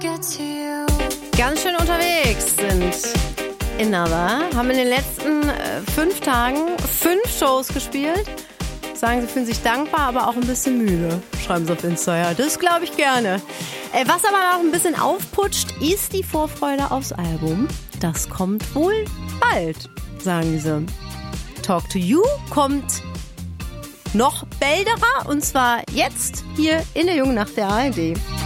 Ganz schön unterwegs sind Another. Haben in den letzten 5 Tagen 5 Shows gespielt. Sagen, sie fühlen sich dankbar, aber auch ein bisschen müde. Schreiben sie auf Insta, ja. Das glaube ich gerne. Was aber noch ein bisschen aufputscht, ist die Vorfreude aufs Album. Das kommt wohl bald, sagen sie. Talk to You kommt noch bälderer, und zwar jetzt hier in der Jungen Nacht der ARD.